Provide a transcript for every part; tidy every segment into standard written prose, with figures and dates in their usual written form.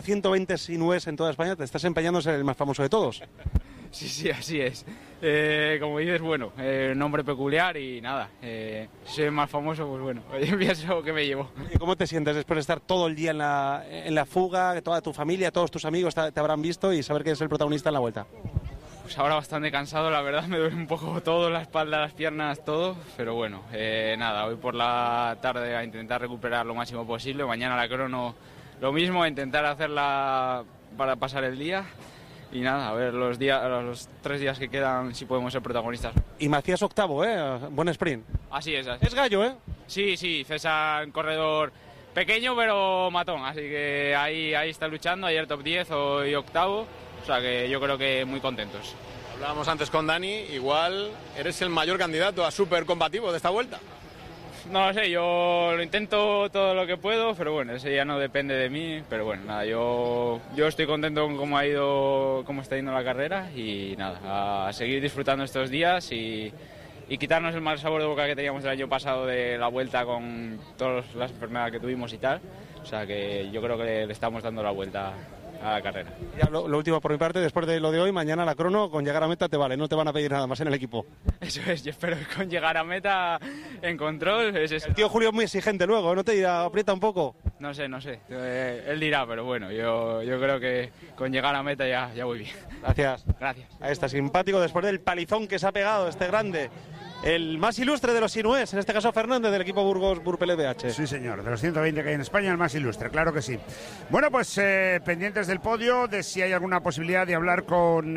120 Sinués en toda España, te estás empeñando en ser el más famoso de todos. Sí, así es. Como dices, bueno, nombre peculiar y nada. Si soy el más famoso, pues bueno, pienso que me llevo. ¿Y cómo te sientes después de estar todo el día en la fuga, que toda tu familia, todos tus amigos te habrán visto y saber que eres el protagonista en la Vuelta? Pues ahora bastante cansado, la verdad, me duele un poco todo, la espalda, las piernas, todo. Pero bueno, nada, hoy por la tarde a intentar recuperar lo máximo posible. Mañana la crono lo mismo, a intentar hacerla para pasar el día. Y nada, a ver los 3 días que quedan si podemos ser protagonistas. Y Macías octavo, buen sprint. Así es. Es gallo, ¿eh? Sí, César, un corredor pequeño pero matón, así que ahí está luchando, ayer top 10, hoy octavo, o sea que yo creo que muy contentos. Hablábamos antes con Dani, igual eres el mayor candidato a súper combativo de esta Vuelta. No lo sé, yo lo intento todo lo que puedo, pero bueno, ese ya no depende de mí, pero bueno, nada, yo estoy contento con cómo está yendo la carrera y nada, a seguir disfrutando estos días y quitarnos el mal sabor de boca que teníamos el año pasado de la Vuelta con todas las enfermedades que tuvimos y tal, o sea que yo creo que le estamos dando la vuelta a la carrera. Ya lo último por mi parte, después de lo de hoy, mañana la crono, con llegar a meta te vale, no te van a pedir nada más en el equipo. Eso es, yo espero que con llegar a meta en control es eso. El tío Julio es muy exigente luego, ¿no te dirá, aprieta un poco? No sé, él dirá, pero bueno, yo creo que con llegar a meta ya voy bien. Gracias. Gracias. Ahí está, simpático, después del palizón que se ha pegado este grande. El más ilustre de los sinués, en este caso Fernández, del equipo Burgos Burpel BH. Sí, señor, de los 120 que hay en España, el más ilustre, claro que sí. Bueno, pues pendientes del podio, de si hay alguna posibilidad de hablar con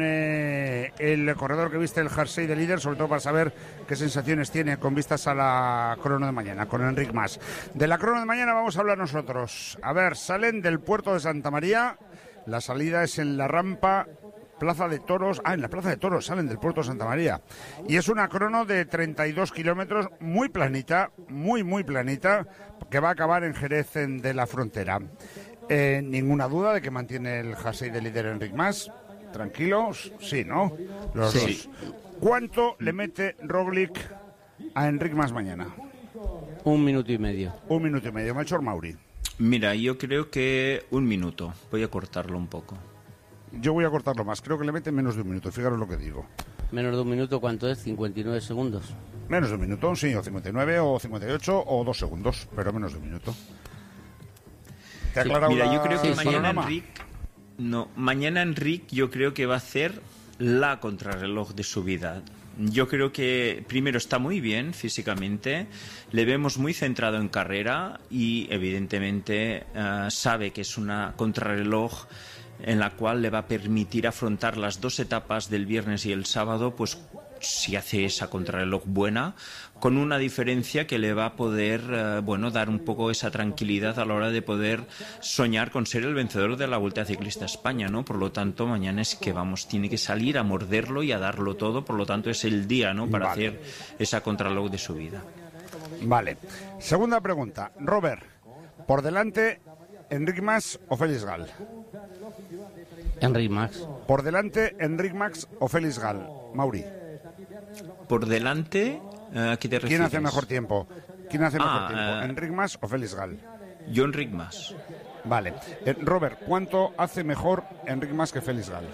el corredor que viste el jersey de líder, sobre todo para saber qué sensaciones tiene con vistas a la crono de mañana, con Enric Mas. De la crono de mañana vamos a hablar nosotros. A ver, salen del puerto de Santa María, la salida es en la rampa Plaza de Toros, en la Plaza de Toros salen del puerto de Santa María, y es una crono de 32 kilómetros, muy planita, muy planita, que va a acabar en Jerez de la Frontera. Ninguna duda de que mantiene el jersey de líder Enric Mas, tranquilos, sí, ¿no? Los dos. ¿Cuánto le mete Roglic a Enric Mas mañana? 1 minuto y medio. 1 minuto y medio, Melchor Mauri. Mira, yo creo que 1 minuto, voy a cortarlo un poco. Yo voy a cortarlo más, creo que le mete menos de 1 minuto, fijaros lo que digo. Menos de 1 minuto, ¿cuánto es? 59 segundos. Menos de 1 minuto, sí, o 59, o 58, o 2 segundos, pero menos de 1 minuto. ¿Te ha aclarado? Mira, yo creo que mañana Enric yo creo que va a hacer la contrarreloj de su vida. Yo creo que primero está muy bien físicamente, le vemos muy centrado en carrera y evidentemente sabe que es una contrarreloj en la cual le va a permitir afrontar las 2 etapas del viernes y el sábado, pues si hace esa contrarreloj buena, con una diferencia que le va a poder dar un poco esa tranquilidad a la hora de poder soñar con ser el vencedor de la Vuelta Ciclista a España, ¿no? Por lo tanto, mañana es que tiene que salir a morderlo y a darlo todo, por lo tanto es el día, ¿no? Para hacer esa contrarreloj de su vida. Vale. Segunda pregunta. Robert, por delante, ¿Enric Mas o Félix Gal? Enric Mas. Por delante, ¿Enric Mas o Félix Gal? Mauri. Por delante, ¿a qué te refieres? ¿Quién hace mejor tiempo? ¿Enric Mas o Félix Gal? Yo Enric Mas. Vale. Robert, ¿cuánto hace mejor Enric Mas que Félix Gal?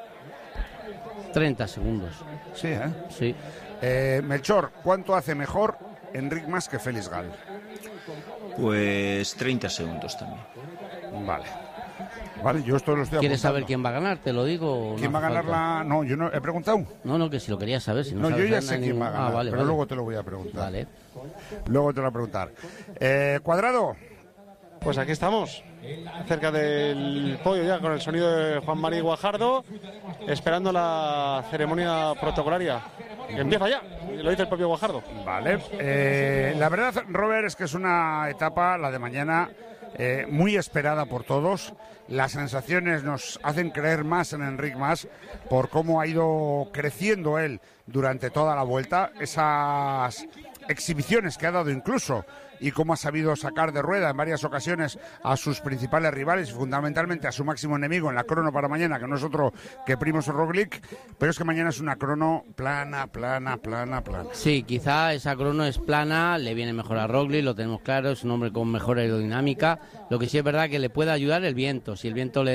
30 segundos. Sí, ¿eh? Sí. Melchor, ¿cuánto hace mejor Enric Mas que Félix Gal? Pues 30 segundos también. Vale, yo esto lo estoy apuntando. ¿Quieres saber quién va a ganar? ¿Te lo digo? ¿Quién va a ganar la...? No, yo no he preguntado. No, que si lo querías saber. Si no, yo ya sé quién va a ganar, pero luego te lo voy a preguntar. Vale. Luego te lo voy a preguntar. Cuadrado. Pues aquí estamos, cerca del podio ya, con el sonido de Juan Mari Guajardo, esperando la ceremonia protocolaria. Que empieza ya, lo dice el propio Guajardo. Vale. La verdad, Robert, es que es una etapa, la de mañana, muy esperada por todos. Las sensaciones nos hacen creer más en Enric Mas por cómo ha ido creciendo él durante toda la vuelta. Esas exhibiciones que ha dado incluso y cómo ha sabido sacar de rueda en varias ocasiones a sus principales rivales y fundamentalmente a su máximo enemigo en la crono para mañana, que no es otro que Primož Roglič, pero es que mañana es una crono plana. Sí, quizá esa crono es plana, le viene mejor a Roglič, lo tenemos claro, es un hombre con mejor aerodinámica. Lo que sí es verdad que le puede ayudar el viento. Si el viento le